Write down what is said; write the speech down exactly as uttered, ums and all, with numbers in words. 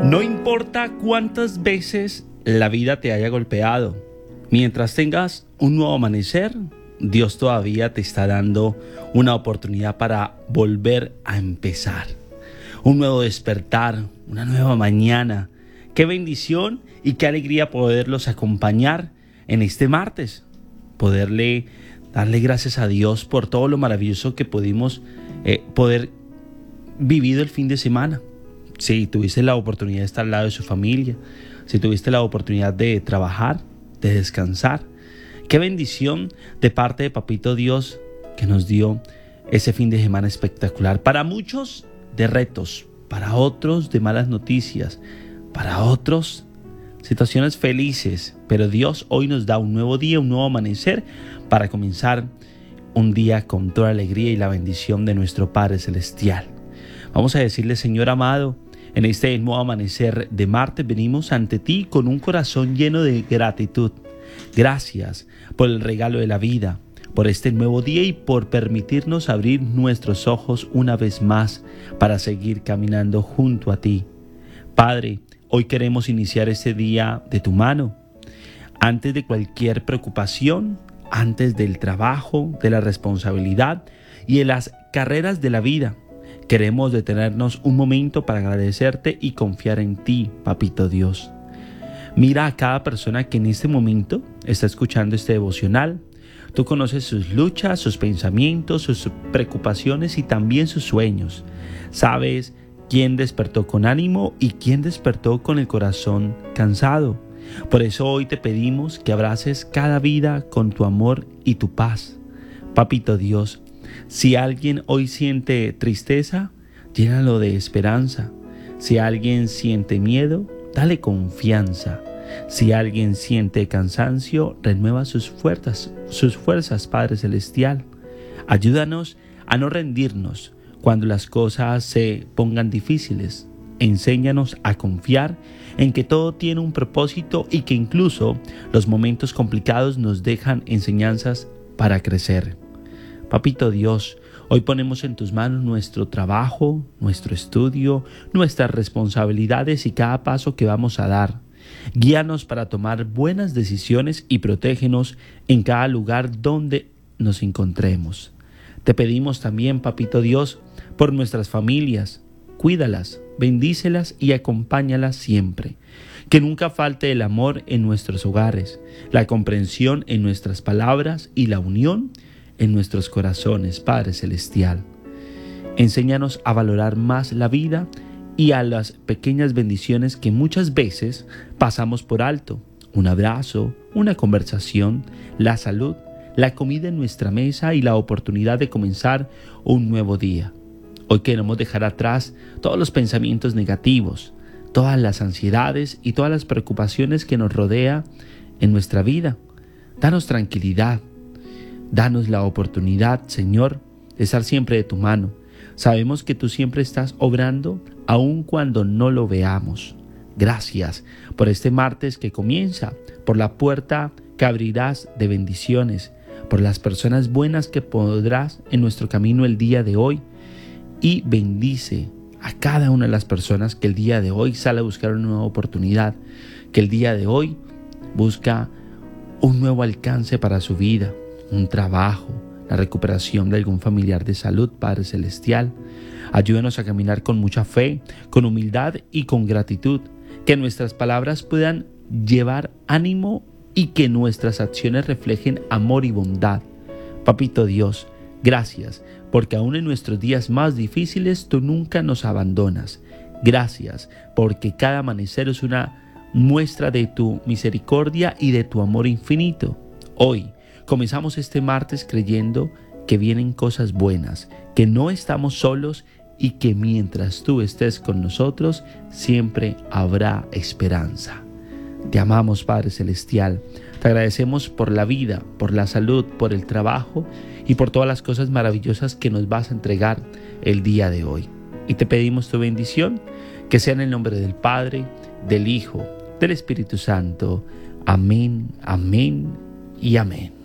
No importa cuántas veces la vida te haya golpeado, mientras tengas un nuevo amanecer, Dios todavía te está dando una oportunidad para volver a empezar. Un nuevo despertar, una nueva mañana. Qué bendición y qué alegría poderlos acompañar en este martes. Poderle darle gracias a Dios por todo lo maravilloso que pudimos eh, poder vivir el fin de semana. Si tuviste la oportunidad de estar al lado de su familia, si tuviste la oportunidad de trabajar, de descansar. Qué bendición de parte de Papito Dios que nos dio ese fin de semana espectacular. Para muchos de retos, para otros de malas noticias, para otros situaciones felices. Pero Dios hoy nos da un nuevo día, un nuevo amanecer para comenzar un día con toda la alegría y la bendición de nuestro Padre Celestial. Vamos a decirle: Señor amado, en este nuevo amanecer de martes venimos ante ti con un corazón lleno de gratitud. Gracias por el regalo de la vida, por este nuevo día y por permitirnos abrir nuestros ojos una vez más para seguir caminando junto a ti. Padre, hoy queremos iniciar este día de tu mano. Antes de cualquier preocupación, antes del trabajo, de la responsabilidad y de las carreras de la vida, queremos detenernos un momento para agradecerte y confiar en ti, Papito Dios. Mira a cada persona que en este momento está escuchando este devocional. Tú conoces sus luchas, sus pensamientos, sus preocupaciones y también sus sueños. Sabes quién despertó con ánimo y quién despertó con el corazón cansado. Por eso hoy te pedimos que abraces cada vida con tu amor y tu paz. Papito Dios, si alguien hoy siente tristeza, llénalo de esperanza. Si alguien siente miedo, dale confianza. Si alguien siente cansancio, renueva sus fuerzas, sus fuerzas, Padre Celestial. Ayúdanos a no rendirnos cuando las cosas se pongan difíciles. Enséñanos a confiar en que todo tiene un propósito y que incluso los momentos complicados nos dejan enseñanzas para crecer. Papito Dios, hoy ponemos en tus manos nuestro trabajo, nuestro estudio, nuestras responsabilidades y cada paso que vamos a dar. Guíanos para tomar buenas decisiones y protégenos en cada lugar donde nos encontremos. Te pedimos también, Papito Dios, por nuestras familias. Cuídalas, bendícelas y acompáñalas siempre. Que nunca falte el amor en nuestros hogares, la comprensión en nuestras palabras y la unión en nuestros corazones, Padre Celestial. Enséñanos a valorar más la vida y a las pequeñas bendiciones que muchas veces pasamos por alto. Un abrazo, una conversación, la salud, la comida en nuestra mesa y la oportunidad de comenzar un nuevo día. Hoy queremos dejar atrás todos los pensamientos negativos, todas las ansiedades y todas las preocupaciones que nos rodea en nuestra vida. Danos tranquilidad. Danos la oportunidad, Señor, de estar siempre de tu mano. Sabemos que tú siempre estás obrando, aun cuando no lo veamos. Gracias por este martes que comienza, por la puerta que abrirás de bendiciones, por las personas buenas que podrás en nuestro camino el día de hoy. Y bendice a cada una de las personas que el día de hoy sale a buscar una nueva oportunidad, que el día de hoy busca un nuevo alcance para su vida. Un trabajo, la recuperación de algún familiar de salud, Padre Celestial. Ayúdanos a caminar con mucha fe, con humildad y con gratitud. Que nuestras palabras puedan llevar ánimo y que nuestras acciones reflejen amor y bondad. Papito Dios, gracias, porque aún en nuestros días más difíciles tú nunca nos abandonas. Gracias, porque cada amanecer es una muestra de tu misericordia y de tu amor infinito. Hoy, comenzamos este martes creyendo que vienen cosas buenas, que no estamos solos y que mientras tú estés con nosotros, siempre habrá esperanza. Te amamos, Padre Celestial. Te agradecemos por la vida, por la salud, por el trabajo y por todas las cosas maravillosas que nos vas a entregar el día de hoy. Y te pedimos tu bendición, que sea en el nombre del Padre, del Hijo, del Espíritu Santo. Amén, amén y amén.